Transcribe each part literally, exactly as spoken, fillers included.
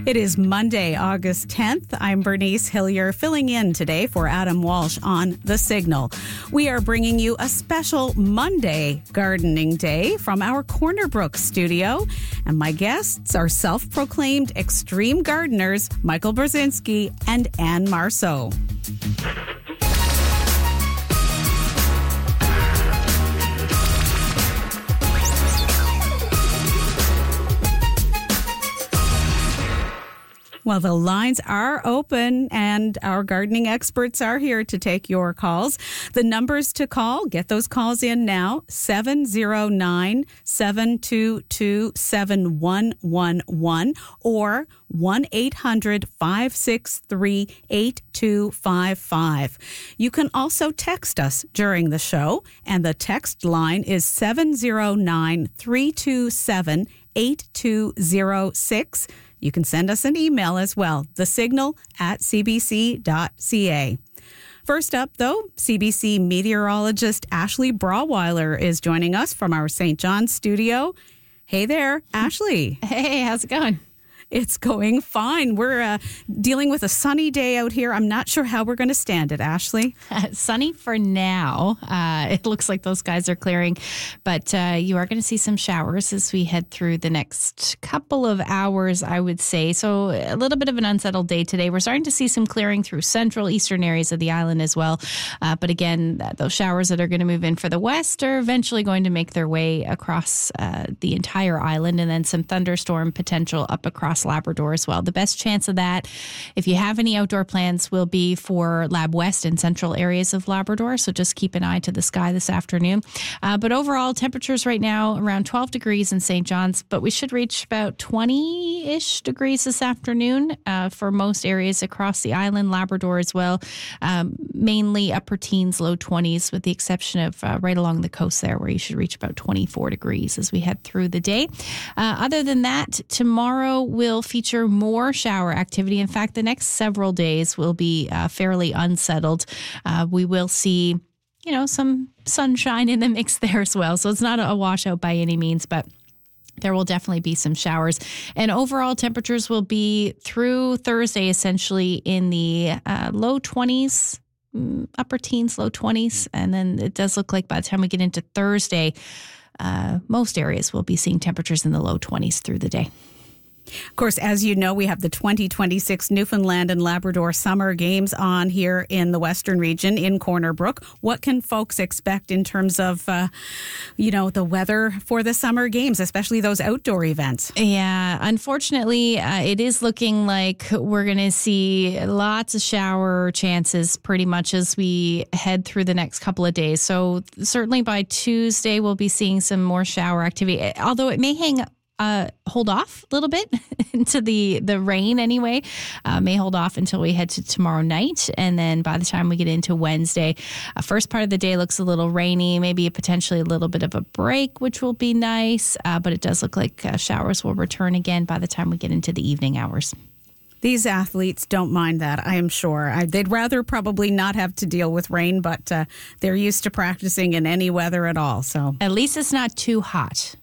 It is Monday, August tenth. I'm Bernice Hillier, filling in today for Adam Walsh on The Signal. We are bringing you a special Monday gardening day from our Corner Brook studio. And my guests are self-proclaimed extreme gardeners, Michael Brzezinski and Anne Marceau. Well, the lines are open and our gardening experts are here to take your calls. The numbers to call, get those calls in now, seven oh nine, seven two two, seven one one one or one eight hundred, five six three, eight two five five. You can also text us during the show, and the text line is seven oh nine, three two seven, eight two oh six. You can send us an email as well, thesignal at c b c dot c a. First up, though, C B C meteorologist Ashley Braweiler is joining us from our Saint John's studio. Hey there, Ashley. Hey, how's it going? It's going fine. We're uh, dealing with a sunny day out here. I'm not sure how we're going to stand it, Ashley. Uh, sunny for now. Uh, it looks like those skies are clearing, but uh, you are going to see some showers as we head through the next couple of hours, I would say. So a little bit of an unsettled day today. We're starting to see some clearing through central, eastern areas of the island as well. Uh, but again, those showers that are going to move in for the west are eventually going to make their way across uh, the entire island, and then some thunderstorm potential up across Labrador as well. The best chance of that, if you have any outdoor plans, will be for Lab West and central areas of Labrador. So just keep an eye to the sky this afternoon. Uh, but overall, temperatures right now around twelve degrees in Saint John's, but we should reach about twenty-ish degrees this afternoon uh, for most areas across the island, Labrador as well. Um, mainly upper teens, low twenties, with the exception of uh, right along the coast there, where you should reach about twenty-four degrees as we head through the day. Uh, other than that, tomorrow will feature more shower activity. In fact, the next several days will be uh, fairly unsettled. Uh, we will see, you know, some sunshine in the mix there as well. So it's not a washout by any means, but there will definitely be some showers. And overall temperatures will be through Thursday essentially in the uh, low twenties, upper teens, low twenties. And then it does look like by the time we get into Thursday, uh, most areas will be seeing temperatures in the low twenties through the day. Of course, as you know, we have the twenty twenty-six Newfoundland and Labrador Summer Games on here in the Western region in Corner Brook. What can folks expect in terms of, uh, you know, the weather for the Summer Games, especially those outdoor events? Yeah, unfortunately, uh, it is looking like we're going to see lots of shower chances pretty much as we head through the next couple of days. So certainly by Tuesday, we'll be seeing some more shower activity, although it may hang Uh, hold off a little bit into the, the rain anyway. Uh, may hold off until we head to tomorrow night. And then by the time we get into Wednesday, uh, first part of the day looks a little rainy, maybe potentially a little bit of a break, which will be nice. Uh, but it does look like uh, showers will return again by the time we get into the evening hours. These athletes don't mind that, I am sure. I, they'd rather probably not have to deal with rain, but uh, they're used to practicing in any weather at all. So at least it's not too hot.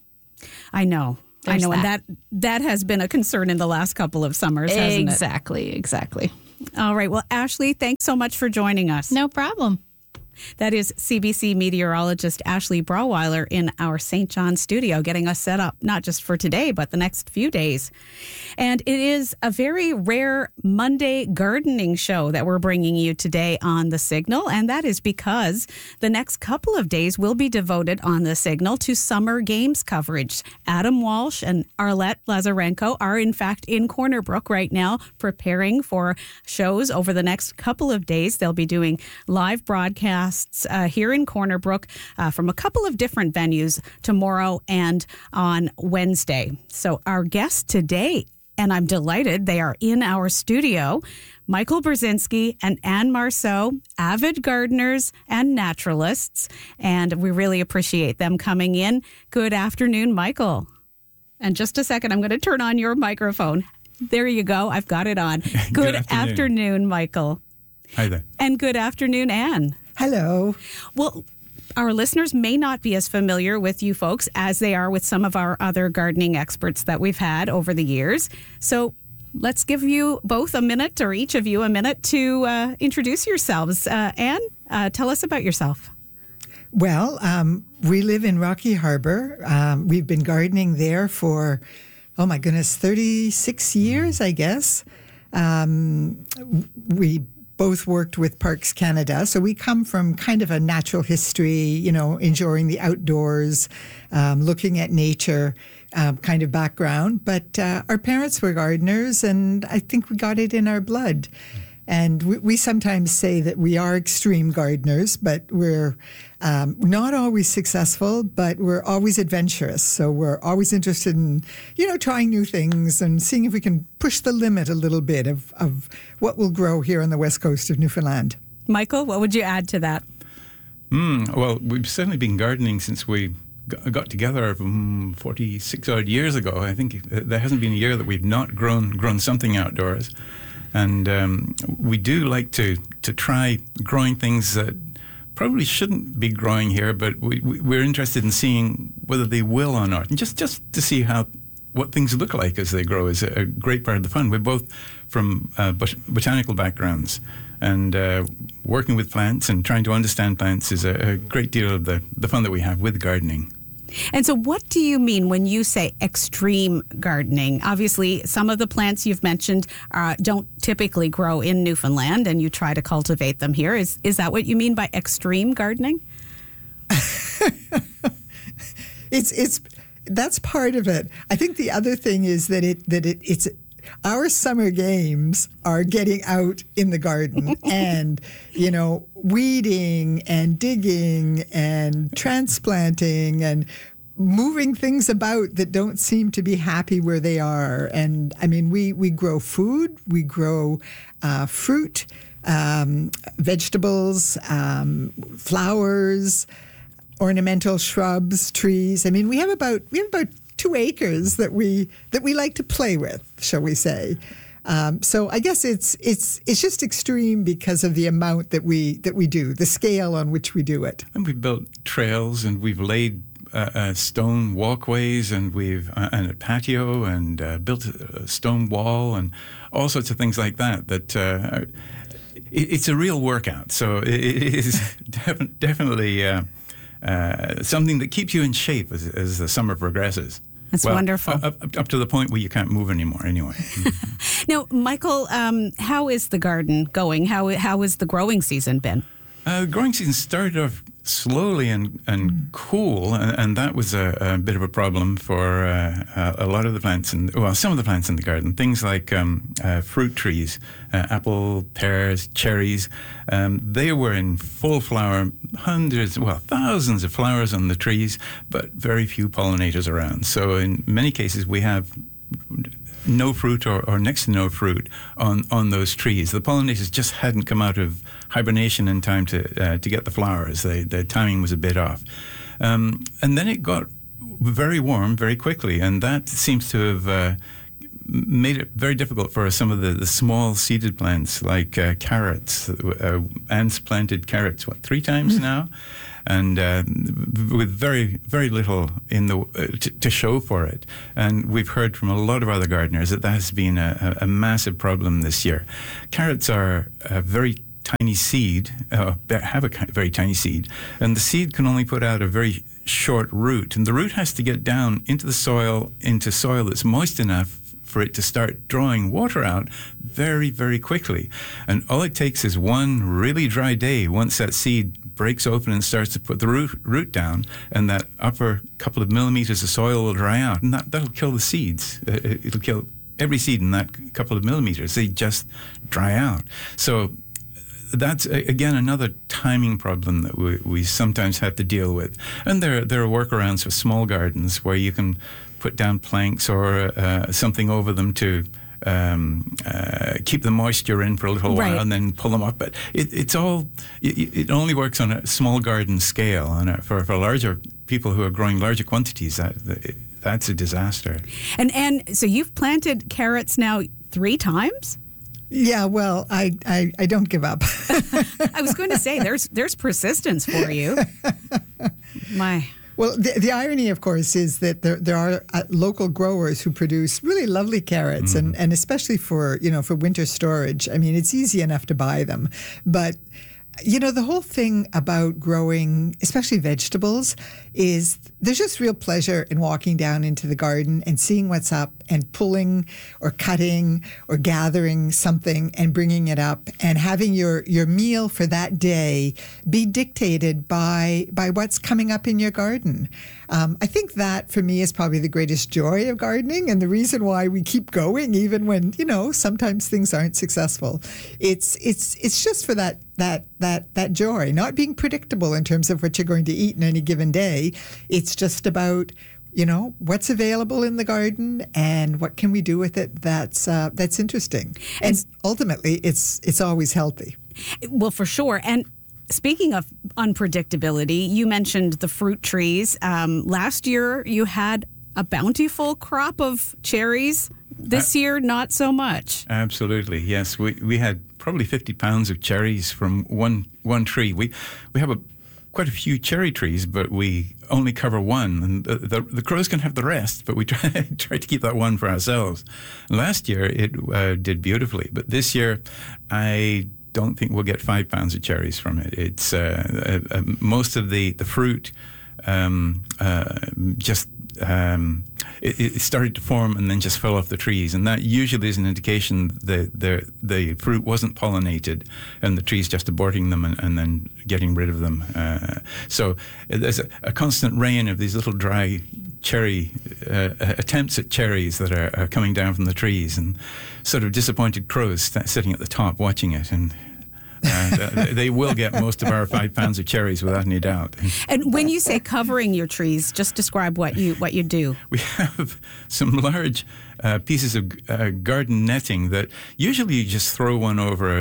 I know. There's I know, that. and that that has been a concern in the last couple of summers, hasn't exactly, it? Exactly, exactly. All right. Well, Ashley, thanks so much for joining us. No problem. That is C B C meteorologist Ashley Braweiler in our Saint John's studio, getting us set up not just for today, but the next few days. And it is a very rare Monday gardening show that we're bringing you today on The Signal. And that is because the next couple of days will be devoted on The Signal to Summer Games coverage. Adam Walsh and Arlette Lazarenko are, in fact, in Corner Brook right now, preparing for shows over the next couple of days. They'll be doing live broadcasts Uh, here in Corner Brook uh, from a couple of different venues tomorrow and on Wednesday. So our guests today, and I'm delighted they are in our studio, Michael Brzezinski and Anne Marceau, avid gardeners and naturalists, and we really appreciate them coming in. Good afternoon, Michael. And just a second, I'm going to turn on your microphone. There you go. I've got it on. Good, good afternoon. afternoon, Michael. Hi there. And good afternoon, Anne. Hello. Well, our listeners may not be as familiar with you folks as they are with some of our other gardening experts that we've had over the years. So let's give you both a minute, or each of you a minute, to uh, introduce yourselves. Uh, Anne, uh, tell us about yourself. Well, um, we live in Rocky Harbor. Um, we've been gardening there for, oh my goodness, thirty-six years, I guess. Um, we both worked with Parks Canada, so we come from kind of a natural history, you know, enjoying the outdoors, um, looking at nature um, kind of background. But uh, our parents were gardeners, and I think we got it in our blood. And we, we sometimes say that we are extreme gardeners, but we're um, not always successful, but we're always adventurous. So we're always interested in, you know, trying new things and seeing if we can push the limit a little bit of, of what will grow here on the west coast of Newfoundland. Michael, what would you add to that? Mm, well, we've certainly been gardening since we got together um, forty-six odd years ago. I think there hasn't been a year that we've not grown grown something outdoors. And um, we do like to, to try growing things that probably shouldn't be growing here, but we, we, we're interested in seeing whether they will or not. And just, just to see how what things look like as they grow is a, a great part of the fun. We're both from uh, bot- botanical backgrounds, and uh, working with plants and trying to understand plants is a, a great deal of the, the fun that we have with gardening. And so what do you mean when you say extreme gardening? Obviously, some of the plants you've mentioned uh, don't typically grow in Newfoundland, and you try to cultivate them here. Is is that what you mean by extreme gardening? it's it's that's part of it. I think the other thing is that it that it, it's our summer games are getting out in the garden and, you know, weeding and digging and transplanting and moving things about that don't seem to be happy where they are. And I mean, we, we grow food, we grow uh, fruit, um, vegetables, um, flowers, ornamental shrubs, trees. I mean, we have about we have about two acres that we that we like to play with, shall we say? Um, so I guess it's it's it's just extreme because of the amount that we that we do, the scale on which we do it. And we've built trails, and we've laid uh, uh, stone walkways, and we've uh, and a patio, and uh, built a stone wall, and all sorts of things like that. That uh, it, it's a real workout. So it, it is def- definitely uh, uh, something that keeps you in shape as, as the summer progresses. That's well, wonderful. Up, up, up to the point where you can't move anymore, anyway. Now, Michael, um, how is the garden going? How how has the growing season been? Uh, the growing season started off slowly and, and mm. cool, and, and that was a, a bit of a problem for uh, a lot of the plants, in, well, some of the plants in the garden. Things like um, uh, fruit trees, uh, apple, pears, cherries. Um, they were in full flower, hundreds, well, thousands of flowers on the trees, but very few pollinators around. So in many cases, we have no fruit or, or next to no fruit on, on those trees. The pollinators just hadn't come out of hibernation in time to uh, to get the flowers. They, their timing was a bit off. Um, and then it got very warm very quickly, and that seems to have uh, made it very difficult for some of the, the small seeded plants like uh, carrots. Uh, Anne's planted carrots, what, three times now? And uh, with very, very little in the uh, t- to show for it. And we've heard from a lot of other gardeners that that has been a, a massive problem this year. Carrots are a very tiny seed, uh, have a very tiny seed, and the seed can only put out a very short root. And the root has to get down into the soil, into soil that's moist enough for it to start drawing water out very, very quickly. And all it takes is one really dry day once that seed breaks open and starts to put the root, root down, and that upper couple of millimeters of soil will dry out, and that, that'll kill the seeds. It'll kill every seed in that couple of millimeters. They just dry out. So that's, again, another timing problem that we, we sometimes have to deal with. And there, there are workarounds for small gardens where you can put down planks or uh, something over them to um, uh, keep the moisture in for a little right. while and then pull them up. But it, it's all, it, it only works on a small garden scale. And for, for larger people who are growing larger quantities, that, that's a disaster. And, and so you've planted carrots now three times? Yeah, well, I, I, I don't give up. I was going to say, there's there's persistence for you. My. Well, the, the irony, of course, is that there there are uh, local growers who produce really lovely carrots, mm. and, and especially for, you know, for winter storage. I mean, it's easy enough to buy them, but you know, the whole thing about growing, especially vegetables, is there's just real pleasure in walking down into the garden and seeing what's up and pulling or cutting or gathering something and bringing it up and having your, your meal for that day be dictated by by what's coming up in your garden. Um, I think that, for me, is probably the greatest joy of gardening and the reason why we keep going even when, you know, sometimes things aren't successful. It's it's it's just for that that that that joy, not being predictable in terms of what you're going to eat in any given day. It's just about, you know, what's available in the garden and what can we do with it that's uh, that's interesting. And, and ultimately, it's it's always healthy. Well, for sure. And speaking of unpredictability, you mentioned the fruit trees. Um, last year, you had a bountiful crop of cherries. This uh, year, not so much. Absolutely, yes. We we had probably fifty pounds of cherries from one one tree. We we have a quite a few cherry trees, but we only cover one, and the, the, the crows can have the rest, but we try, try to keep that one for ourselves. Last year, it uh, did beautifully, but this year, I don't think we'll get five pounds of cherries from it. It's uh, uh, uh, most of the, the fruit um, uh, just um, it, it started to form and then just fell off the trees, and that usually is an indication that the the fruit wasn't pollinated, and the trees just aborting them and, and then getting rid of them. Uh, so there's a, a constant rain of these little dry cherry uh, attempts at cherries that are, are coming down from the trees, and sort of disappointed crows st- sitting at the top watching it, and And uh, they will get most of our five pounds of cherries without any doubt. And when you say covering your trees, just describe what you what you do. We have some large uh, pieces of uh, garden netting that usually you just throw one over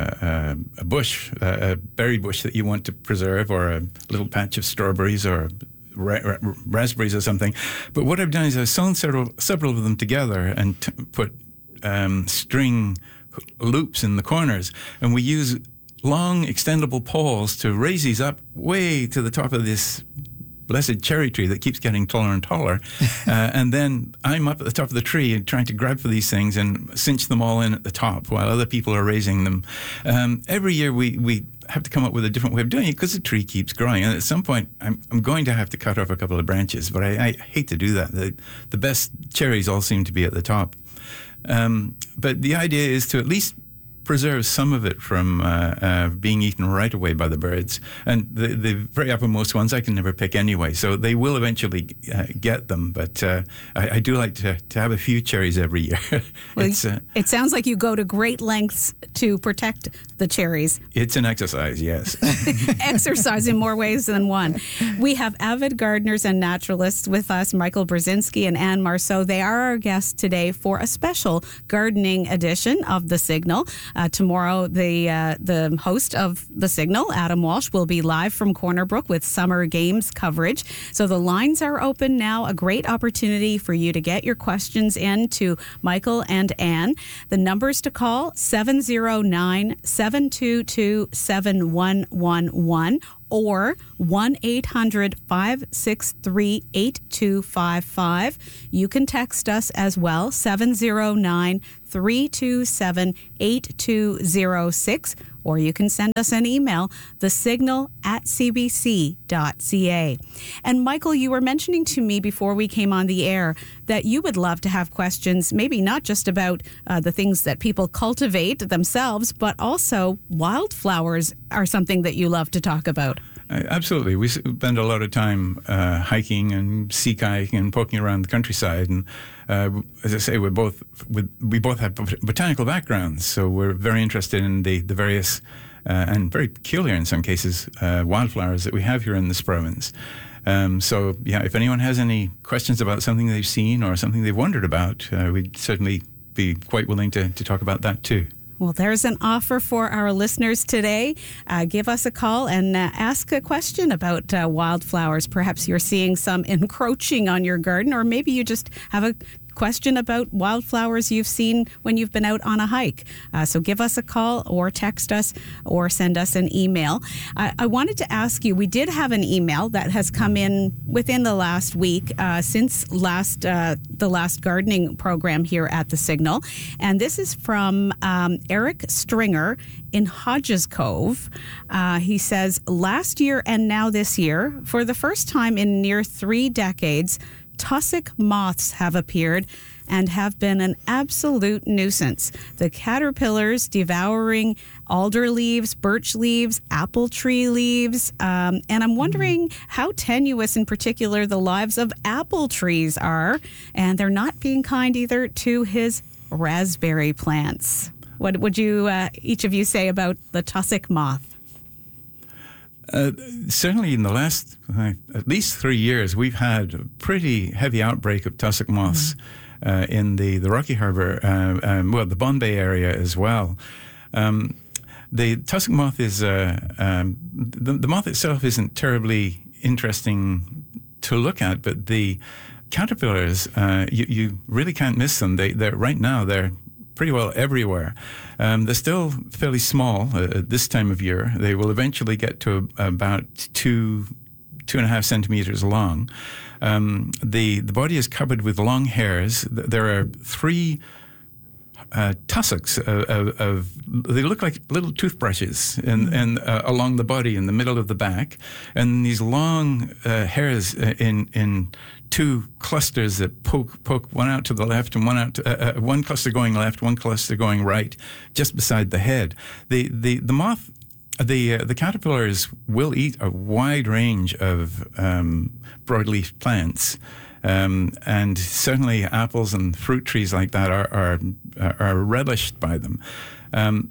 a, a, a bush, a, a berry bush that you want to preserve, or a little patch of strawberries or Ra- ra- raspberries or something. But what I've done is I've sewn several several of them together and t- put um, string loops in the corners, and we use long extendable poles to raise these up way to the top of this blessed cherry tree that keeps getting taller and taller. uh, and then I'm up at the top of the tree and trying to grab for these things and cinch them all in at the top while other people are raising them. Um, every year we, we have to come up with a different way of doing it because the tree keeps growing. And at some point, I'm, I'm going to have to cut off a couple of branches, but I, I hate to do that. The, the best cherries all seem to be at the top. Um, but the idea is to at least preserve some of it from uh, uh, being eaten right away by the birds. And the, the very uppermost ones I can never pick anyway, so they will eventually uh, get them. But uh, I, I do like to, to have a few cherries every year. Well, it's, uh, it sounds like you go to great lengths to protect the cherries. It's an exercise, yes. Exercise in more ways than one. We have avid gardeners and naturalists with us, Michael Brzezinski and Anne Marceau. They are our guests today for a special gardening edition of The Signal. Uh, tomorrow, the uh, the host of The Signal, Adam Walsh, will be live from Corner Brook with summer games coverage. So the lines are open now. A great opportunity for you to get your questions in to Michael and Anne. The numbers to call, seven oh nine, seven two two, seven one one one or one eight hundred, five six three, eight two five five. You can text us as well, seven oh nine, three two seven, eight two oh six, or you can send us an email, thesignal at c b c dot c a. And Michael, you were mentioning to me before we came on the air that you would love to have questions, maybe not just about uh, the things that people cultivate themselves, but also wildflowers are something that you love to talk about. Uh, absolutely. We spend a lot of time uh, hiking and sea kayaking and poking around the countryside. And uh, as I say, we're both we, we both have botanical backgrounds, so we're very interested in the the various uh, and very peculiar in some cases uh, wildflowers that we have here in this province. Um, so, yeah, if anyone has any questions about something they've seen or something they've wondered about, uh, we'd certainly be quite willing to, to talk about that too. Well, there's an offer for our listeners today. Uh, give us a call and uh, ask a question about uh, wildflowers. Perhaps you're seeing some encroaching on your garden, or maybe you just have a question about wildflowers you've seen when you've been out on a hike. Uh, so give us a call or text us or send us an email. I, I wanted to ask you, we did have an email that has come in within the last week uh, since last uh, the last gardening program here at The Signal. And this is from um, Eric Stringer in Hodges Cove. Uh, he says, last year and now this year, for the first time in near three decades, tussock moths have appeared and have been an absolute nuisance. The caterpillars devouring alder leaves, birch leaves, apple tree leaves. Um, and I'm wondering how tenuous in particular the lives of apple trees are. And they're not being kind either to his raspberry plants. What would you, uh, each of you, say about the tussock moth? Uh, certainly in the last uh, at least three years, we've had a pretty heavy outbreak of tussock moths mm-hmm. uh, in the, the Rocky Harbour, uh, um, well, the Bombay area as well. Um, the tussock moth is, uh, um, the, the moth itself isn't terribly interesting to look at, but the caterpillars, uh, you, you really can't miss them. They, they're right now, they're pretty well everywhere. Um, they're still fairly small uh, at this time of year. They will eventually get to about two, two and a half centimeters long. Um, the the body is covered with long hairs. There are three uh, tussocks of, of, of they look like little toothbrushes and and uh, along the body in the middle of the back, and these long uh, hairs in in. two clusters that poke, poke one out to the left and one out to, uh, uh, one cluster going left, one cluster going right, just beside the head. The the the moth, the uh, the caterpillars will eat a wide range of um, broadleaf plants, um, and certainly apples and fruit trees like that are are, are relished by them. Um,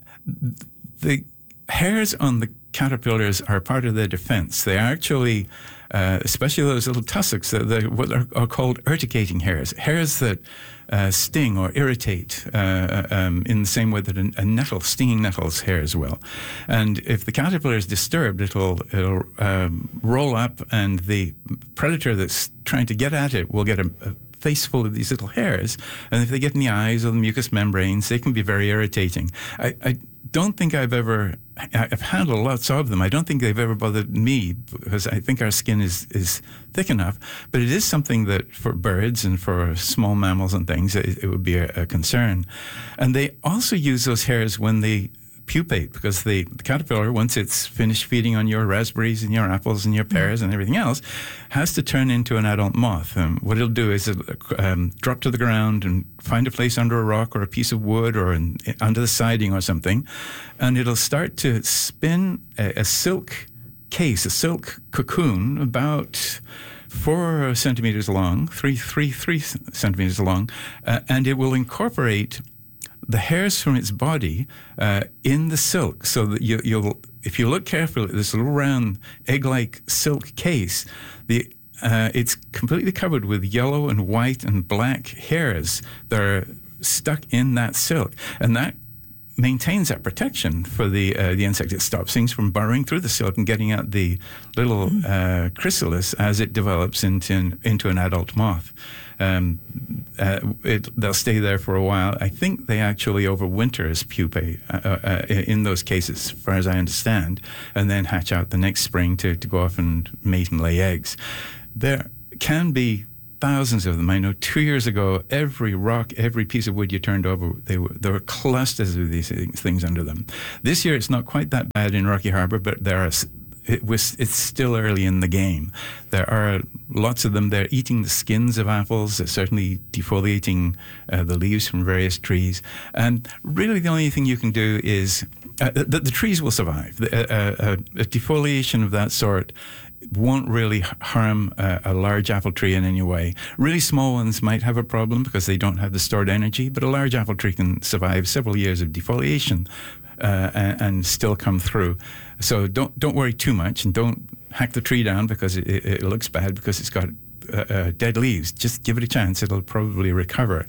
the hairs on the caterpillars are part of their defense. They actually Uh, especially those little tussocks, uh, the, what are, are called urticating hairs, hairs that uh, sting or irritate uh, um, in the same way that a, a nettle, stinging nettle's hairs will. And if the caterpillar is disturbed, it'll it'll um, roll up, and the predator that's trying to get at it will get a, a face full of these little hairs. And if they get in the eyes or the mucous membranes, they can be very irritating. I, I don't think I've ever, I've handled lots of them. I don't think they've ever bothered me because I think our skin is, is thick enough. But it is something that for birds and for small mammals and things, it, it would be a, a concern. And they also use those hairs when they pupate, because the, the caterpillar, once it's finished feeding on your raspberries and your apples and your pears and everything else, has to turn into an adult moth. Um, what it'll do is it'll um, drop to the ground and find a place under a rock or a piece of wood or in, under the siding or something, and it'll start to spin a, a silk case, a silk cocoon about four centimeters long, three, three, three centimeters long, uh, and it will incorporate the hairs from its body uh, in the silk, so that you, you'll, if you look carefully at this little round egg-like silk case, the uh, it's completely covered with yellow and white and black hairs that are stuck in that silk, and that maintains that protection for the uh, the insect. It stops things from burrowing through the silk and getting out the little uh, chrysalis as it develops into an, into an adult moth. Um, uh, it, they'll stay there for a while. I think they actually overwinter as pupae uh, uh, in those cases, as far as I understand, and then hatch out the next spring to, to go off and mate and lay eggs. There can be thousands of them. I know two years ago, every rock, every piece of wood you turned over, they were, there were clusters of these things under them. This year, it's not quite that bad in Rocky Harbour, but there are It was, it's still early in the game. There are lots of them. They're eating the skins of apples. They're certainly defoliating uh, the leaves from various trees. And really the only thing you can do is, uh, the, the trees will survive. The, uh, uh, a defoliation of that sort won't really harm a, a large apple tree in any way. Really small ones might have a problem because they don't have the stored energy, but a large apple tree can survive several years of defoliation uh, and, and still come through. So don't don't worry too much, and don't hack the tree down because it, it, it looks bad because it's got uh, uh, dead leaves. Just give it a chance; it'll probably recover.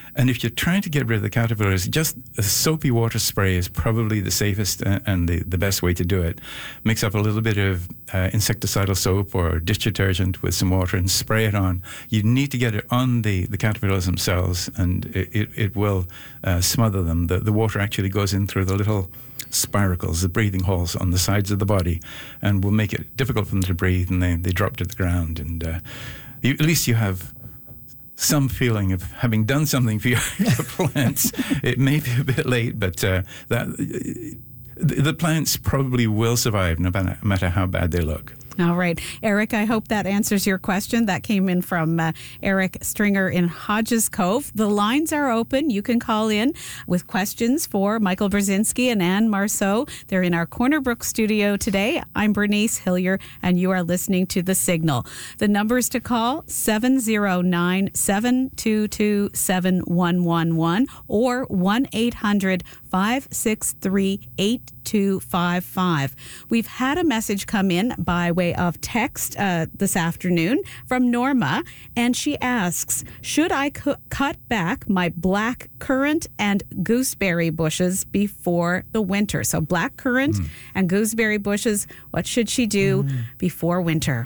And if you're trying to get rid of the caterpillars, just a soapy water spray is probably the safest and the, the best way to do it. Mix up a little bit of uh, insecticidal soap or dish detergent with some water and spray it on. You need to get it on the, the caterpillars themselves, and it, it, it will uh, smother them. The, the water actually goes in through the little spiracles, the breathing holes on the sides of the body, and will make it difficult for them to breathe, and they, they drop to the ground. And uh, you, at least you have some feeling of having done something for your, your plants. It may be a bit late, but uh, that the, the plants probably will survive no matter, no matter how bad they look. All right. Eric, I hope that answers your question. That came in from uh, Eric Stringer in Hodges Cove. The lines are open. You can call in with questions for Michael Brzezinski and Anne Marceau. They're in our Corner Brook studio today. I'm Bernice Hillier, and you are listening to The Signal. The numbers to call, seven oh nine, seven two two, seven one one one or one eight hundred, five six three, eight two five five. We've had a message come in by way of text uh, this afternoon from Norma, and she asks, should I cu- cut back my black currant and gooseberry bushes before the winter? So black currant mm. and gooseberry bushes, what should she do mm. before winter?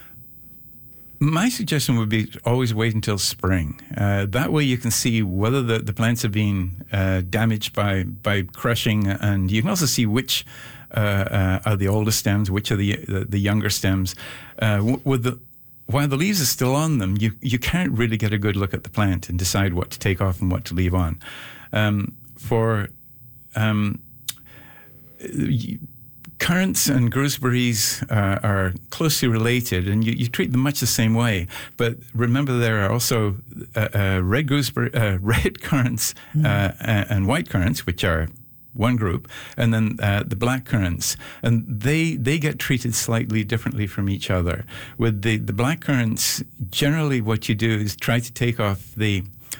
My suggestion would be always wait until spring. Uh, that way you can see whether the, the plants have been uh, damaged by, by crushing, and you can also see which uh, uh, are the older stems, which are the the, the younger stems. Uh, w- with the While the leaves are still on them, you, you can't really get a good look at the plant and decide what to take off and what to leave on. Um, for um, you, currants and gooseberries uh, are closely related, and you, you treat them much the same way. But remember, there are also uh, uh, red gooseberry, uh, red currants mm. uh, and white currants, which are one group, and then uh, the black currants, and they they get treated slightly differently from each other. With the the black currants, generally what you do is try to take off the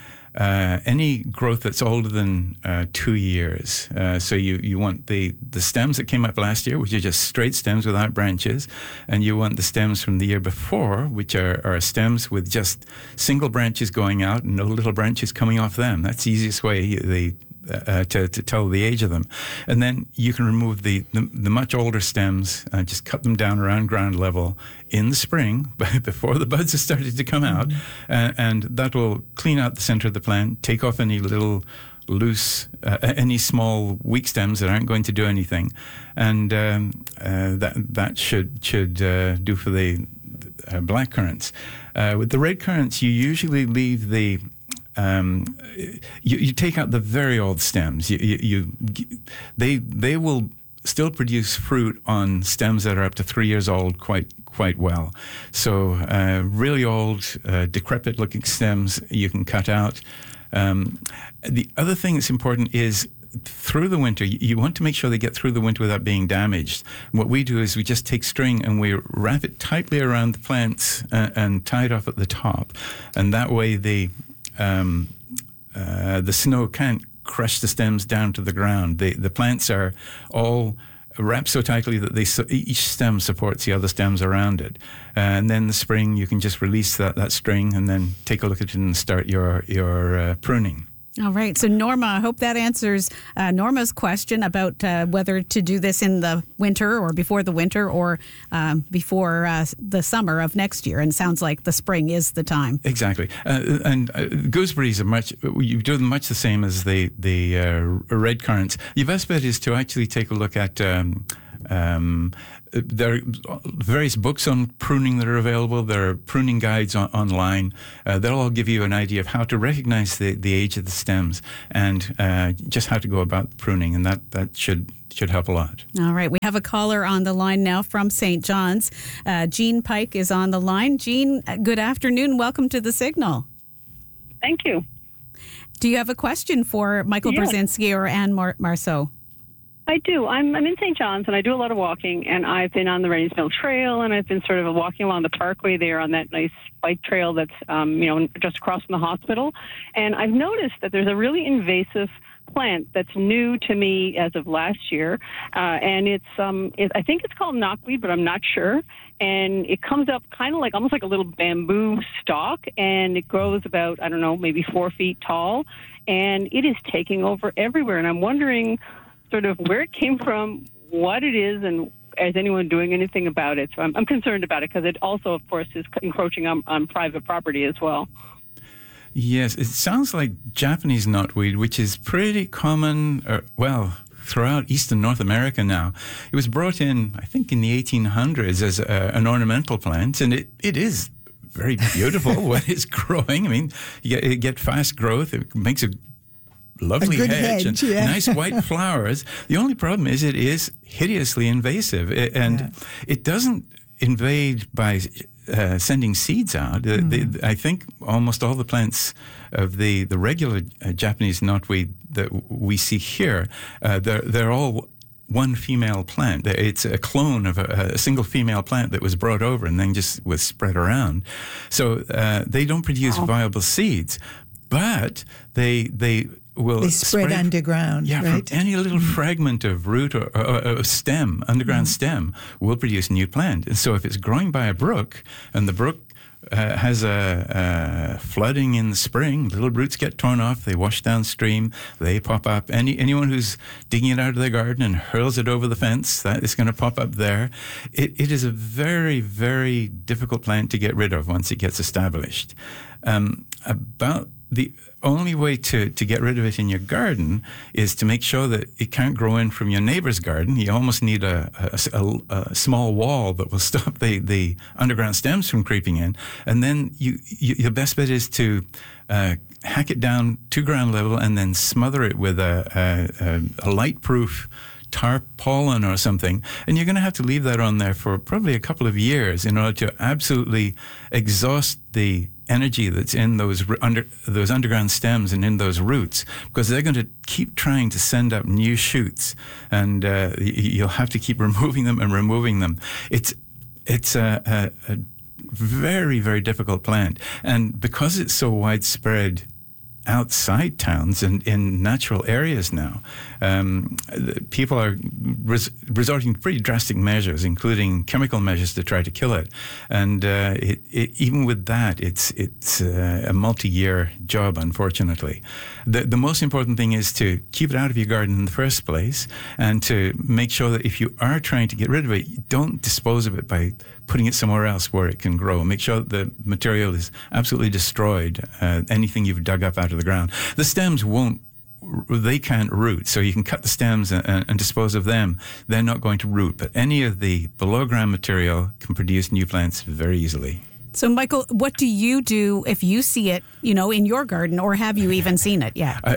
Uh, any growth that's older than uh, two years. Uh, so you, you want the, the stems that came up last year, which are just straight stems without branches, and you want the stems from the year before, which are, are stems with just single branches going out and no little branches coming off them. That's the easiest way they, uh, to, to tell the age of them. And then you can remove the, the, the much older stems, uh, just cut them down around ground level in the spring, before the buds have started to come out, mm-hmm. uh, and that will clean out the center of the plant, take off any little loose, uh, any small weak stems that aren't going to do anything, and um, uh, that that should should uh, do for the uh, black currants. Uh, with the red currants, you usually leave the Um, you, you take out the very old stems. You, you, you, they they will still produce fruit on stems that are up to three years old quite quite well. So uh, really old, uh, decrepit-looking stems you can cut out. Um, the other thing that's important is through the winter, you want to make sure they get through the winter without being damaged. What we do is we just take string and we wrap it tightly around the plants uh, and tie it off at the top, and that way they Um, uh, the snow can't crush the stems down to the ground. They, the plants are all wrapped so tightly that they each stem supports the other stems around it. Uh, and then in the spring, you can just release that, that string and then take a look at it and start your, your uh, pruning. All right. So, Norma, I hope that answers uh, Norma's question about uh, whether to do this in the winter or before the winter or um, before uh, the summer of next year. And it sounds like the spring is the time. Exactly. Uh, and uh, gooseberries are much, you do them much the same as the, the uh, red currants. Your best bet is to actually take a look at um, um, there are various books on pruning that are available. There are pruning guides on, online. Uh, they'll all give you an idea of how to recognize the, the age of the stems and uh, just how to go about pruning, and that, that should should help a lot. All right. We have a caller on the line now from Saint John's. Uh, Jean Pike is on the line. Jean, good afternoon. Welcome to The Signal. Thank you. Do you have a question for Michael yes. Brzezinski or Anne Mar- Marceau? I do. I'm, I'm in Saint John's, and I do a lot of walking, and I've been on the Rennie's Mill Trail, and I've been sort of walking along the parkway there on that nice bike trail that's, um, you know, just across from the hospital. And I've noticed that there's a really invasive plant that's new to me as of last year, uh, and it's, um, it, I think it's called knotweed, but I'm not sure. And it comes up kind of like almost like a little bamboo stalk, and it grows about, I don't know, maybe four feet tall, and it is taking over everywhere. And I'm wondering sort of where it came from, what it is, and is anyone doing anything about it? So I'm, I'm concerned about it because it also, of course, is encroaching on, on private property as well. Yes, it sounds like Japanese knotweed, which is pretty common, uh, well, throughout Eastern North America now. It was brought in, I think, in the eighteen hundreds as a, an ornamental plant, and it, it is very beautiful when it's growing. I mean, you get, you get fast growth. It makes a lovely a hedge, hedge and yeah. nice white flowers. The only problem is it is hideously invasive, and yeah. it doesn't invade by uh, sending seeds out. Mm. The, I think almost all the plants of the the regular uh, Japanese knotweed that we see here, uh, they're they're all one female plant. It's a clone of a, a single female plant that was brought over and then just was spread around. So uh, they don't produce wow. viable seeds, but they they will they spread, spread underground. Yeah, right? From any little mm-hmm. fragment of root or, or, or stem, underground mm-hmm. stem, will produce a new plant. And so if it's growing by a brook, and the brook uh, has a, a flooding in the spring, little roots get torn off, they wash downstream, they pop up. Any anyone who's digging it out of their garden and hurls it over the fence, that is going to pop up there. It, it is a very, very difficult plant to get rid of once it gets established. Um, about the only way to, to get rid of it in your garden is to make sure that it can't grow in from your neighbor's garden. You almost need a, a, a, a small wall that will stop the, the underground stems from creeping in. And then you, you, your best bet is to uh, hack it down to ground level and then smother it with a, a, a light-proof tarpaulin or something, and you're going to have to leave that on there for probably a couple of years in order to absolutely exhaust the energy that's in those under those underground stems and in those roots, because they're going to keep trying to send up new shoots, and uh, you'll have to keep removing them and removing them. It's it's a, a, a very, very difficult plant, and because it's so widespread outside towns and in natural areas now, um, people are res- resorting to pretty drastic measures, including chemical measures to try to kill it. And uh, it, it, even with that, it's it's uh, a multi-year job, unfortunately. The, the most important thing is to keep it out of your garden in the first place, and to make sure that if you are trying to get rid of it, you don't dispose of it by putting it somewhere else where it can grow. Make sure that the material is absolutely destroyed, uh, anything you've dug up out of the ground. The stems won't, they can't root, so you can cut the stems and, and, and dispose of them. They're not going to root, but any of the below ground material can produce new plants very easily. So, Michael, what do you do if you see it, you know, in your garden, or have you even seen it yet? I,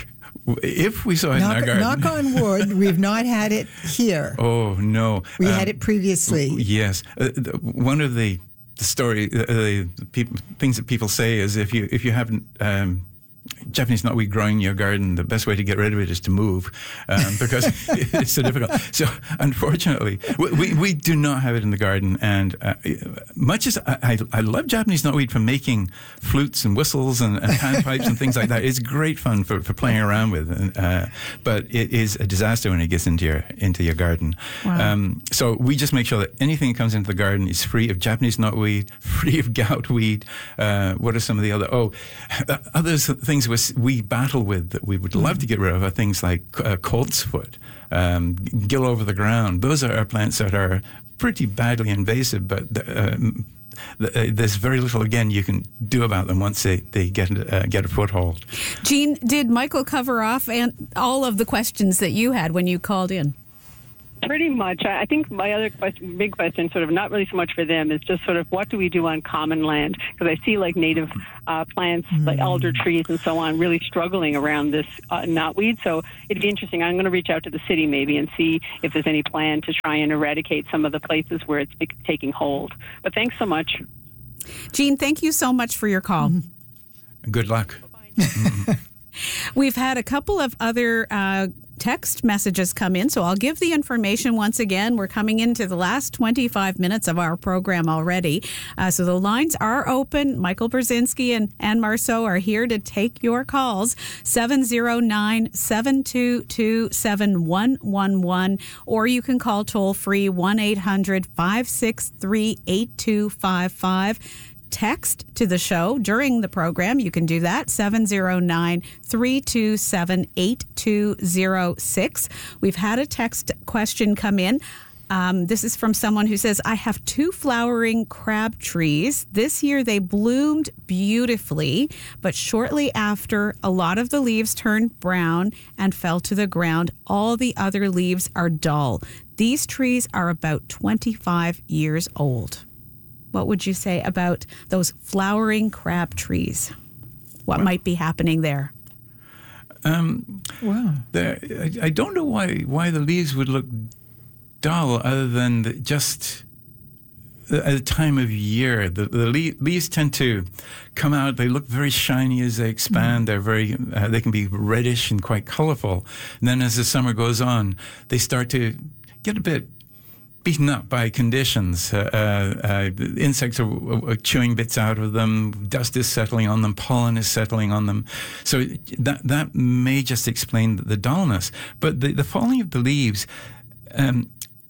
If we saw it knock, in our garden. Knock on wood, we've not had it here. Oh, no. We um, had it previously. Yes. Uh, the, one of the, the story, uh, the people, things that people say is if you if you haven't um, Japanese knotweed growing in your garden, the best way to get rid of it is to move, um, because it's so difficult. So, unfortunately, we, we, we do not have it in the garden. And uh, much as I, I, I love Japanese knotweed for making flutes and whistles and, and panpipes and things like that, it's great fun for, for playing around with. Uh, but it is a disaster when it gets into your into your garden. Wow. Um, so we just make sure that anything that comes into the garden is free of Japanese knotweed, free of goutweed. Uh, what are some of the other? Oh, other things we battle with that we would love to get rid of are things like uh, coltsfoot, um, gill over the ground. Those are plants that are pretty badly invasive, but uh, there's very little, again, you can do about them once they, they get, uh, get a foothold. Jean, did Michael cover off and all of the questions that you had when you called in? Pretty much. I think my other question, big question, sort of not really so much for them, is just sort of what do we do on common land? Because I see like native uh, plants, mm. like elder trees and so on, really struggling around this uh, knotweed. So it'd be interesting. I'm going to reach out to the city maybe and see if there's any plan to try and eradicate some of the places where it's taking hold. But thanks so much. Jean, thank you so much for your call. Mm-hmm. Good luck. We've had a couple of other uh, text messages come in, so I'll give the information once again. We're coming into the last twenty-five minutes of our program already. Uh, so the lines are open. Michael Brzezinski and Anne Marceau are here to take your calls. seven oh nine, seven two two, seven one one one, or you can call toll free one eight hundred, five six three, eight two five five. Text to the show during the program. You can do that, seven oh nine, three two seven, eight two oh six. We've had a text question come in. Um, this is from someone who says, I have two flowering crab trees. This year they bloomed beautifully, but shortly after, a lot of the leaves turned brown and fell to the ground. All the other leaves are dull. These trees are about twenty-five years old. What would you say about those flowering crab trees? What well, might be happening there? Um, wow. I, I don't know why why the leaves would look dull, other than the, just at the time of year. The, the le- leaves tend to come out. They look very shiny as they expand. Mm-hmm. They're very. Uh, they can be reddish and quite colorful. And then as the summer goes on, they start to get a bit beaten up by conditions. Uh, uh, uh, insects are, are chewing bits out of them. Dust is settling on them. Pollen is settling on them. So that that may just explain the dullness. But the, the falling of the leaves, um,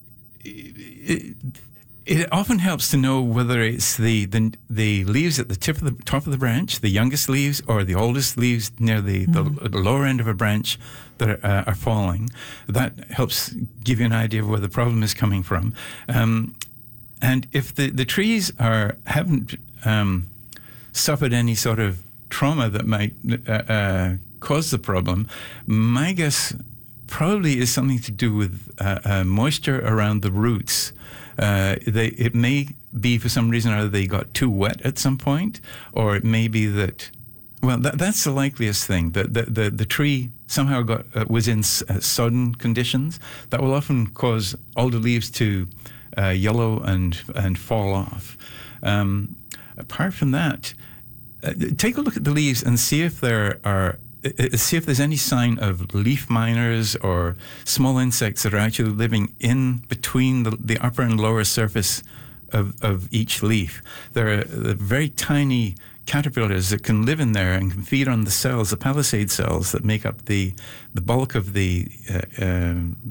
it, it often helps to know whether it's the, the the leaves at the tip of the top of the branch, the youngest leaves, or the oldest leaves near the, mm. the, the lower end of a branch that are, uh, are falling. That helps give you an idea of where the problem is coming from. Um, and if the, the trees are haven't um, suffered any sort of trauma that might uh, uh, cause the problem, my guess probably is something to do with uh, uh, moisture around the roots. Uh, they, it may be for some reason or other they got too wet at some point, or it may be that, well, that, that's the likeliest thing, that the, the, the tree somehow got uh, was in uh, sodden conditions. That will often cause all the leaves to uh, yellow and, and fall off. Um, apart from that, uh, take a look at the leaves and see if there are see if there's any sign of leaf miners or small insects that are actually living in between the, the upper and lower surface of, of each leaf. There are very tiny caterpillars that can live in there and can feed on the cells, the palisade cells that make up the, the bulk of the uh, uh,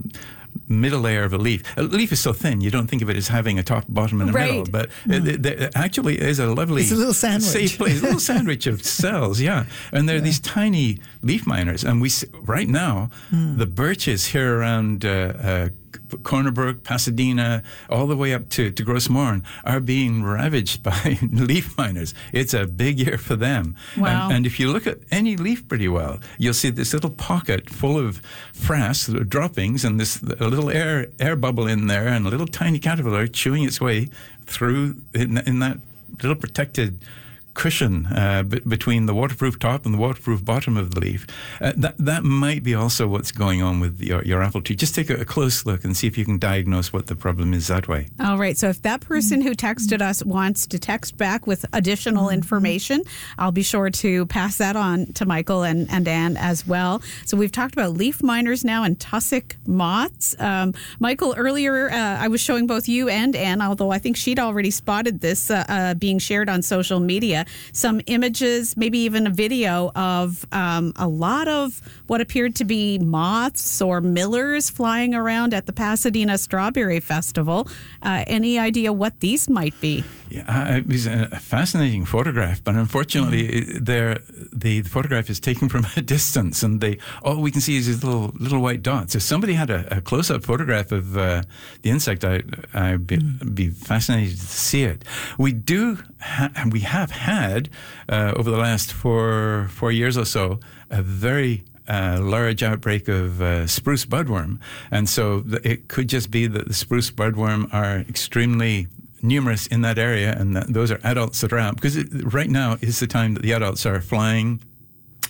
middle layer of a leaf. A leaf is so thin, you don't think of it as having a top, bottom, and a right. middle, but mm. it, it, it actually is a lovely, it's a little sandwich. safe place, a little sandwich of cells, yeah. And there are yeah. these tiny leaf miners, and we right now, mm. the birches here around uh, uh, Corner Brook, Pasadena, all the way up to, to Gros Morne are being ravaged by leaf miners. It's a big year for them. Wow. And, and if you look at any leaf pretty well, you'll see this little pocket full of frass droppings and this a little air air bubble in there and a little tiny caterpillar chewing its way through in, in that little protected cushion uh, b- between the waterproof top and the waterproof bottom of the leaf. Uh, that that might be also what's going on with your, your apple tree. Just take a, a close look and see if you can diagnose what the problem is that way. All right. So if that person who texted us wants to text back with additional information, I'll be sure to pass that on to Michael and, and Anne as well. So we've talked about leaf miners now and tussock moths. Um, Michael, earlier uh, I was showing both you and Anne, although I think she'd already spotted this uh, uh, being shared on social media, some images, maybe even a video of um, a lot of what appeared to be moths or millers flying around at the Pasadena Strawberry Festival. Uh, any idea what these might be? Yeah, it was a fascinating photograph, but unfortunately, mm. there the, the photograph is taken from a distance, and they all we can see is these little little white dots. If somebody had a, a close-up photograph of uh, the insect, I, I'd be, mm. be fascinated to see it. We do, ha- we have had uh, over the last four four years or so a very Uh, large outbreak of uh, spruce budworm. And so th- it could just be that the spruce budworm are extremely numerous in that area, and that those are adults that are out. Because it, right now is the time that the adults are flying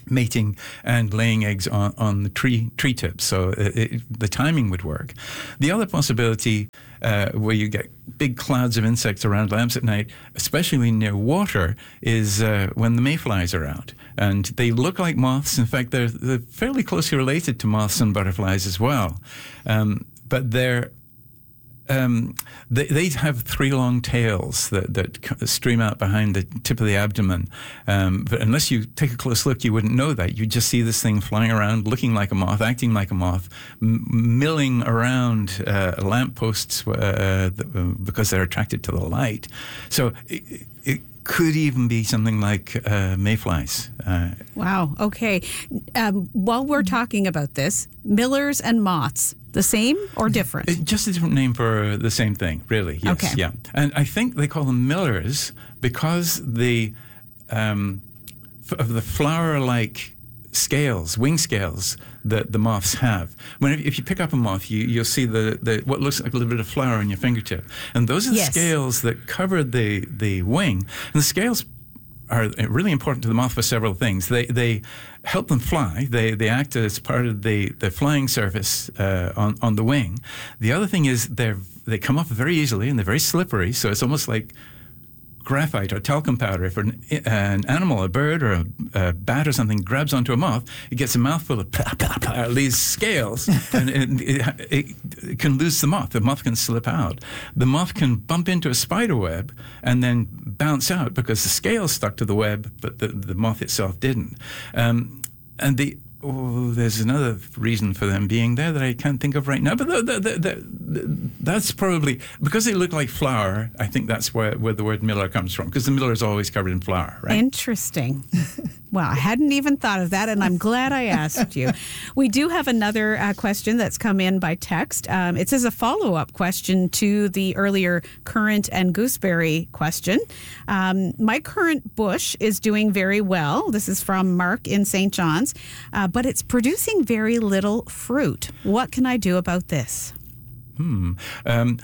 mating and laying eggs on, on the tree tree tips, so it, it, the timing would work. The other possibility, uh, where you get big clouds of insects around lamps at night, especially near water, is uh, when the mayflies are out. And they look like moths. In fact, they're, they're fairly closely related to moths and butterflies as well. Um, but they're Um, they, they have three long tails that, that stream out behind the tip of the abdomen. Um, but unless you take a close look, you wouldn't know that. You just see this thing flying around, looking like a moth, acting like a moth, m- milling around uh, lampposts uh, uh, because they're attracted to the light. So it, it could even be something like uh, mayflies. Uh, wow. Okay. Um, while we're talking about this, millers and moths, the same or different? It, just a different name for the same thing, really. Yes, okay. Yeah. And I think they call them millers because the um, f- of the flower-like scales, wing scales that the moths have. When if, if you pick up a moth, you, you'll see the, the what looks like a little bit of flour on your fingertip, and those are the yes. scales that cover the the wing. And the scales are really important to the moth for several things. They they help them fly. They they act as part of the, the flying surface uh, on on the wing. The other thing is they they come off very easily and they're very slippery. So it's almost like graphite or talcum powder. If an, an animal, a bird or a, a bat or something grabs onto a moth, it gets a mouthful of blah, blah, blah, these scales, and it, it, it can lose the moth. The moth can slip out. The moth can bump into a spider web and then bounce out because the scales stuck to the web, but the, the moth itself didn't. Um, and the Oh, there's another reason for them being there that I can't think of right now. But the, the, the, the, that's probably, because they look like flour, I think that's where, where the word miller comes from, because the miller is always covered in flour, right? Interesting. Well, I hadn't even thought of that, and I'm glad I asked you. We do have another uh, question that's come in by text. Um, it says a follow-up question to the earlier currant and gooseberry question. Um, my currant bush is doing very well. This is from Mark in Saint John's, uh, but it's producing very little fruit. What can I do about this? Hmm. Um,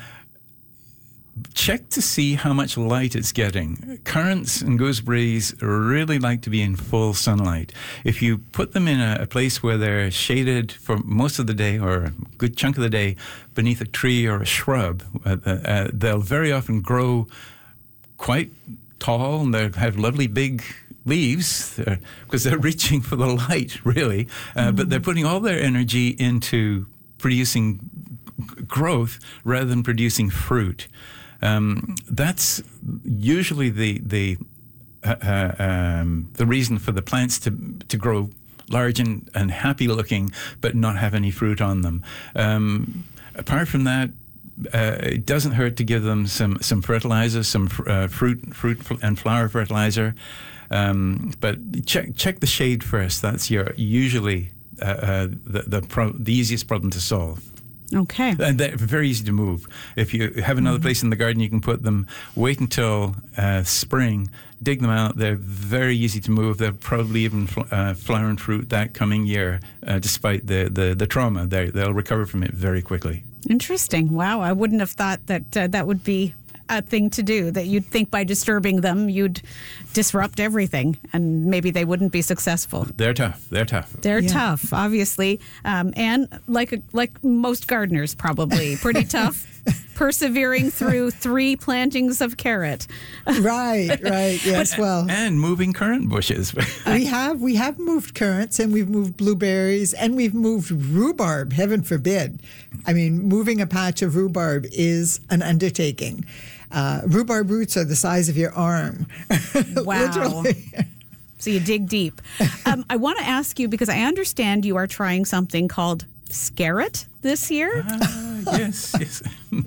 check to see how much light it's getting. Currants and gooseberries really like to be in full sunlight. If you put them in a, a place where they're shaded for most of the day or a good chunk of the day beneath a tree or a shrub, uh, uh, they'll very often grow quite tall and they have lovely big leaves because they're reaching for the light, really. Uh, mm-hmm. But they're putting all their energy into producing g- growth rather than producing fruit. Um, that's usually the the uh, uh, um, the reason for the plants to to grow large and, and happy looking, but not have any fruit on them. Um, apart from that, uh, it doesn't hurt to give them some some fertilizer, some uh, fruit fruit and flower fertilizer. Um, but check check the shade first. That's your usually uh, uh, the the, pro- the easiest problem to solve. Okay. And they're very easy to move. If you have another mm-hmm. place in the garden, you can put them, wait until uh, spring, dig them out. They're very easy to move. They'll probably even fl- uh, flower and fruit that coming year, uh, despite the, the, the trauma. They, they'll recover from it very quickly. Interesting. Wow. I wouldn't have thought that uh, that would be a thing to do, that you'd think by disturbing them, you'd disrupt everything and maybe they wouldn't be successful. They're tough. They're tough. They're yeah. tough, obviously. Um, and like a, like most gardeners, probably pretty tough, persevering through three plantings of carrot. Right, right. Yes, well. And moving currant bushes. we have we have moved currants and we've moved blueberries and we've moved rhubarb, heaven forbid. I mean, moving a patch of rhubarb is an undertaking. Uh, rhubarb roots are the size of your arm. Wow. Literally. So you dig deep. Um, I want to ask you, because I understand you are trying something called Scarrot this year. Ah, yes, yes.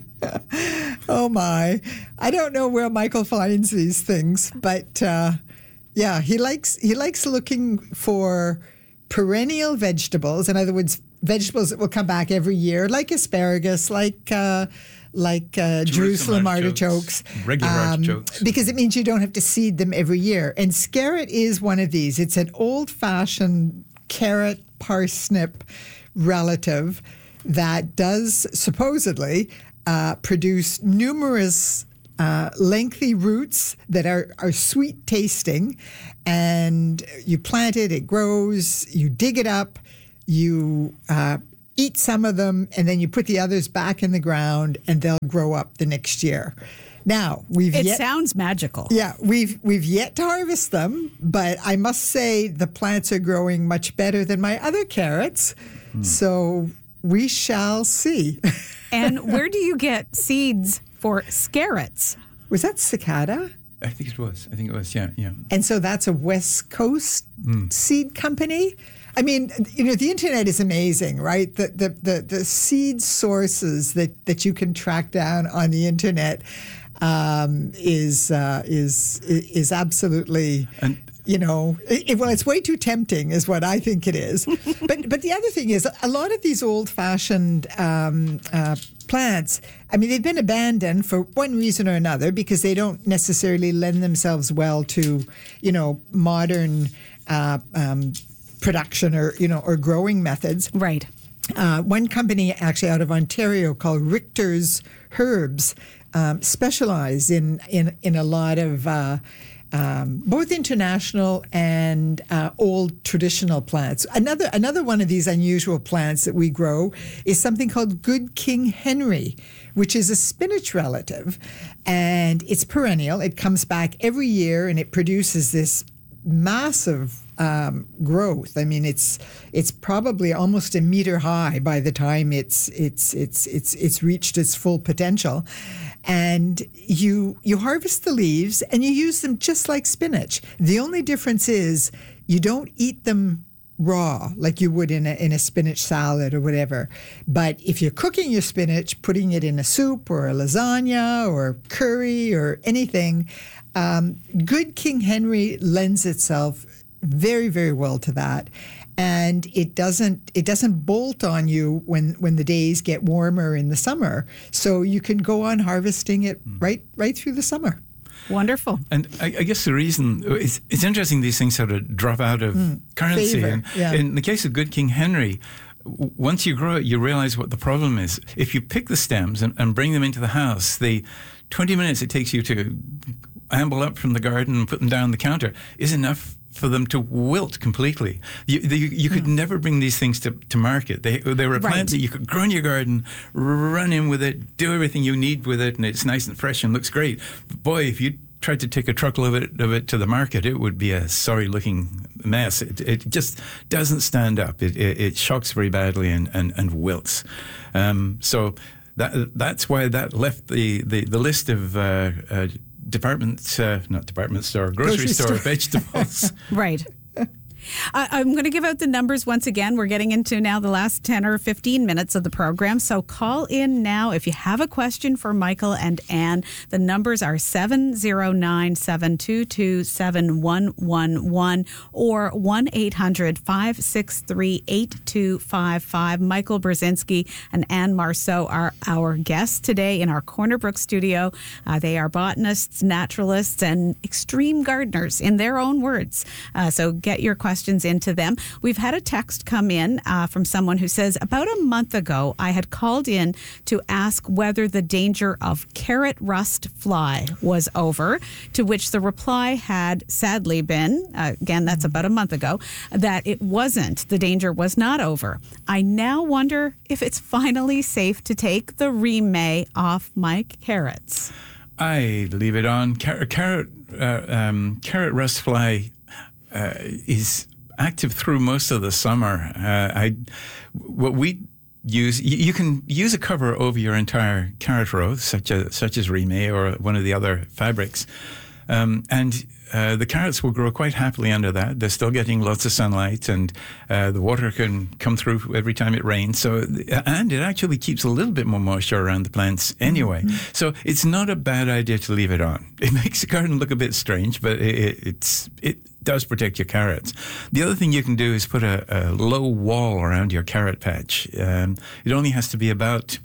Oh, my. I don't know where Michael finds these things, but uh, yeah, he likes he likes looking for perennial vegetables. In other words, vegetables that will come back every year, like asparagus, like uh, like uh, Jerusalem, Jerusalem artichokes. artichokes. Regular um, artichokes. Because it means you don't have to seed them every year. And Scarrot is one of these. It's an old-fashioned carrot parsnip relative that does supposedly uh, produce numerous uh, lengthy roots that are, are sweet tasting, and you plant it, it grows, you dig it up, you uh, eat some of them, and then you put the others back in the ground, and they'll grow up the next year. Now, we've It yet, sounds magical. yeah, we've we've yet to harvest them, but I must say the plants are growing much better than my other carrots. Mm. So we shall see. And where do you get seeds for scarrots? Was that cicada? I think it was. I think it was. Yeah, yeah. And so that's a West Coast mm. seed company. I mean, you know, the internet is amazing, right? The the the, the seed sources that, that you can track down on the internet um, is uh, is is absolutely. And you know, it, well, it's way too tempting, is what I think it is. but but the other thing is, a lot of these old-fashioned um, uh, plants, I mean, they've been abandoned for one reason or another because they don't necessarily lend themselves well to, you know, modern uh, um, production or you know or growing methods. Right. Uh, one company actually out of Ontario called Richter's Herbs um, specialize in in in a lot of. Uh, Um, both international and uh, old traditional plants. Another another one of these unusual plants that we grow is something called Good King Henry, which is a spinach relative, and it's perennial. It comes back every year, and it produces this massive um, growth. I mean, it's it's probably almost a meter high by the time it's it's it's it's it's reached its full potential. And you you harvest the leaves and you use them just like spinach. The only difference is you don't eat them raw like you would in a in a spinach salad or whatever. But if you're cooking your spinach, putting it in a soup or a lasagna or curry or anything, um, Good King Henry lends itself very, very well to that. And it doesn't it doesn't bolt on you when, when the days get warmer in the summer. So you can go on harvesting it right right through the summer. Wonderful. And I, I guess the reason, it's, it's interesting these things sort of drop out of mm, currency. Favor, and yeah. In the case of Good King Henry, w- once you grow it, you realize what the problem is. If you pick the stems and, and bring them into the house, the twenty minutes it takes you to amble up from the garden and put them down the counter is enough for them to wilt completely. You, you, you could mm. never bring these things to, to market. They, they were plants right. that you could grow in your garden, run in with it, do everything you need with it, and it's nice and fresh and looks great. But boy, if you tried to take a truckload of it, of it to the market, it would be a sorry-looking mess. It, it just doesn't stand up. It, it, it shocks very badly and, and, and wilts. Um, so that that's why that left the, the, the list of uh, uh, department, uh, not department store, grocery, grocery store, store vegetables. Right. Uh, I'm going to give out the numbers once again. We're getting into now the last ten or fifteen minutes of the program. So call in now if you have a question for Michael and Anne. The numbers are seven zero nine, seven two two, seven one one one or one eight hundred, five six three, eight two five five. Michael Brzezinski and Anne Marceau are our guests today in our Corner Brook studio. Uh, they are botanists, naturalists, and extreme gardeners in their own words. Uh, so get your questions questions into them. We've had a text come in uh, from someone who says, about a month ago, I had called in to ask whether the danger of carrot rust fly was over, to which the reply had sadly been, uh, again, that's about a month ago, that it wasn't. The danger was not over. I now wonder if it's finally safe to take the Reemay off my carrots. I leave it on. Car- carrot, uh, um, carrot rust fly Uh, is active through most of the summer. Uh, I, what we use, you, you can use a cover over your entire carrot row, such as such as Reemay or one of the other fabrics, um, and uh, the carrots will grow quite happily under that. They're still getting lots of sunlight, and uh, the water can come through every time it rains. So, and it actually keeps a little bit more moisture around the plants anyway. Mm-hmm. So it's not a bad idea to leave it on. It makes the garden look a bit strange, but it, it, it's it. does protect your carrots. The other thing you can do is put a, a low wall around your carrot patch. Um, it only has to be about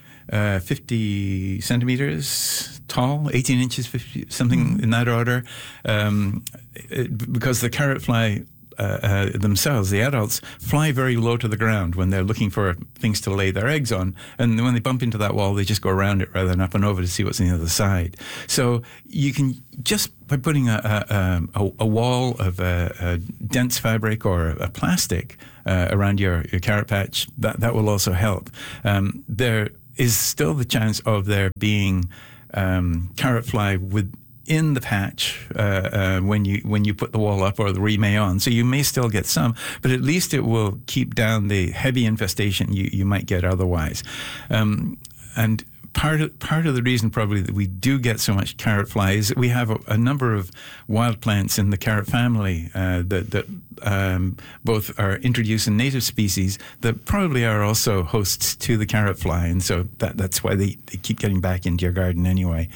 uh, fifty centimeters tall, eighteen inches, fifty, something mm-hmm. in that order, um, it, because the carrot fly uh, uh, themselves, the adults, fly very low to the ground when they're looking for things to lay their eggs on. And when they bump into that wall, they just go around it rather than up and over to see what's on the other side. So you can just by putting a, a, a, a wall of a, a dense fabric or a plastic uh, around your, your carrot patch, that, that will also help. Um, there is still the chance of there being um, carrot fly within the patch uh, uh, when you when you put the wall up or the remay on. So you may still get some, but at least it will keep down the heavy infestation you, you might get otherwise. Um, and Part of, part of the reason probably that we do get so much carrot fly is that we have a, a number of wild plants in the carrot family uh, that, that um, both are introduced in native species that probably are also hosts to the carrot fly. And so that, that's why they, they keep getting back into your garden anyway.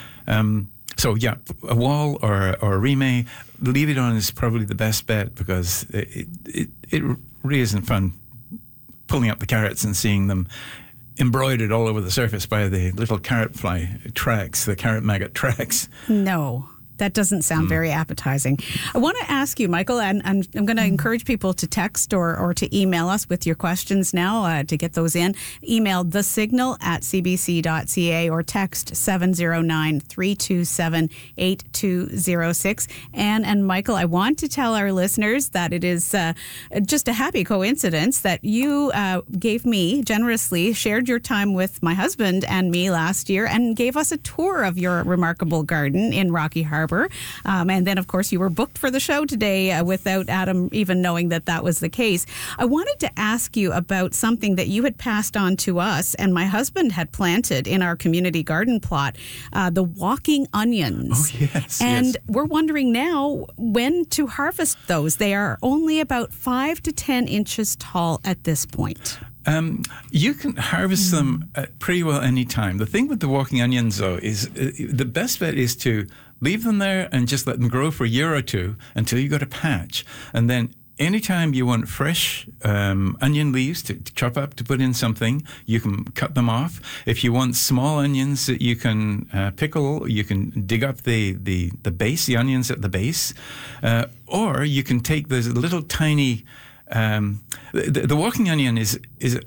Um, so yeah, a wall or, or a remay, leave it on is probably the best bet because it, it, it really isn't fun pulling up the carrots and seeing them embroidered all over the surface by the little carrot fly tracks, the carrot maggot tracks. No, that doesn't sound mm. very appetizing. I want to ask you, Michael, and, and I'm going to encourage people to text or, or to email us with your questions now uh, to get those in. Email thesignal at c b c dot c a or text seven zero nine, three two seven, eight two zero six. Anne and Michael, I want to tell our listeners that it is uh, just a happy coincidence that you uh, gave me generously, shared your time with my husband and me last year and gave us a tour of your remarkable garden in Rocky Harbor. Um, and then, of course, you were booked for the show today uh, without Adam even knowing that that was the case. I wanted to ask you about something that you had passed on to us and my husband had planted in our community garden plot, uh, the walking onions. Oh, yes. And yes. we're wondering now when to harvest those. They are only about five to ten inches tall at this point. Um, you can harvest them at pretty well any time. The thing with the walking onions, though, is uh, the best bet is to leave them there and just let them grow for a year or two until you got a patch. And then anytime you want fresh um, onion leaves to, to chop up to put in something, you can cut them off. If you want small onions that you can uh, pickle, you can dig up the, the, the base, the onions at the base. Uh, or you can take those little tiny... Um, the, the walking onion is is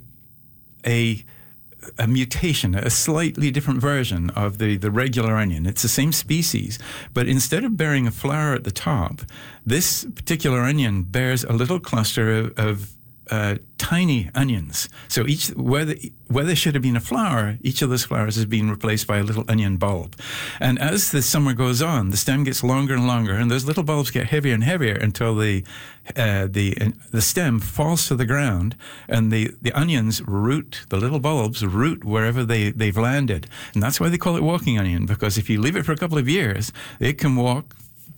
a a mutation, a slightly different version of the, the regular onion. It's the same species, but instead of bearing a flower at the top, this particular onion bears a little cluster of, of uh, tiny onions. So each where, the, where there should have been a flower, each of those flowers has been replaced by a little onion bulb. And as the summer goes on, the stem gets longer and longer, and those little bulbs get heavier and heavier until the uh, the uh, the stem falls to the ground, and the, the onions root, the little bulbs root wherever they, they've landed. And that's why they call it walking onion, because if you leave it for a couple of years, it can walk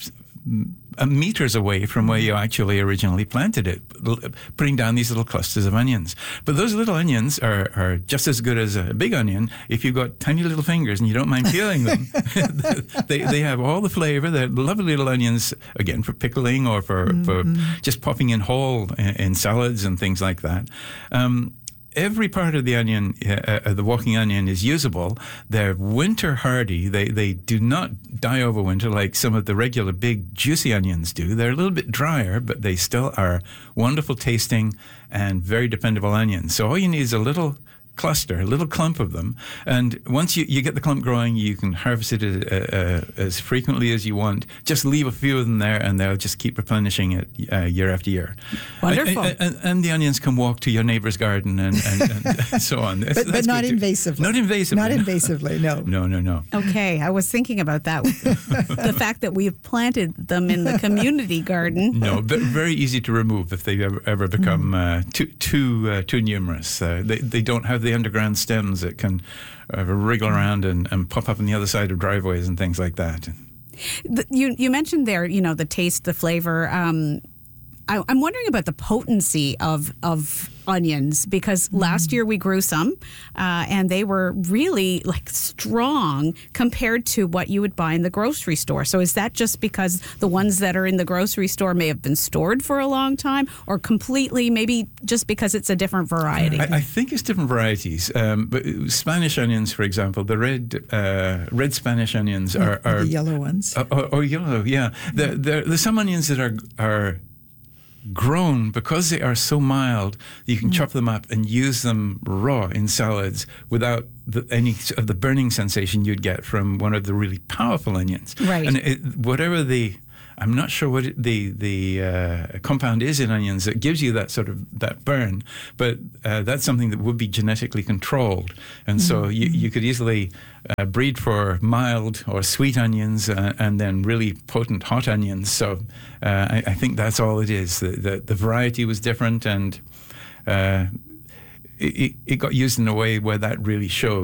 meters away from where you actually originally planted it, putting down these little clusters of onions. But those little onions are, are just as good as a big onion if you've got tiny little fingers and you don't mind peeling them. they they have all the flavor. They're lovely little onions, again, for pickling or for, mm-hmm. for just popping in whole in, in salads and things like that. Um, Every part of the onion, uh, uh, the walking onion, is usable. They're winter hardy. They they do not die over winter like some of the regular big juicy onions do. They're a little bit drier, but they still are wonderful tasting and very dependable onions. So all you need is a little cluster, a little clump of them. And once you, you get the clump growing, you can harvest it uh, uh, as frequently as you want. Just leave a few of them there and they'll just keep replenishing it uh, year after year. Wonderful. And, and, and the onions can walk to your neighbor's garden and, and, and so on. But, but not invasively. Not invasively. Not invasively, no. No, no, no. Okay, I was thinking about that. The fact that we've planted them in the community garden. No, but very easy to remove if they ever, ever become uh, too too uh, too numerous. Uh, they, they don't have the underground stems that can uh, wriggle around and, and pop up on the other side of driveways and things like that. The, you you mentioned there, you know, the taste, the flavor. Um, I, I'm wondering about the potency of of onions, because mm. last year we grew some uh, and they were really like strong compared to what you would buy in the grocery store. So is that just because the ones that are in the grocery store may have been stored for a long time, or completely maybe just because it's a different variety? I, I think it's different varieties. Um, but Spanish onions, for example, the red uh, red Spanish onions yeah, are, are the yellow ones. Uh, or, or yellow, yeah. There, there, there's some onions that are are grown because they are so mild. You can mm. chop them up and use them raw in salads without the, any of the burning sensation you'd get from one of the really powerful onions. Right. And it, whatever the I'm not sure what it, the the uh, compound is in onions that gives you that sort of that burn, but uh, that's something that would be genetically controlled, and so mm-hmm. you, you could easily uh, breed for mild or sweet onions uh, and then really potent hot onions. So uh, I, I think that's all it is. The the, the variety was different, and uh, it, it got used in a way where that really showed.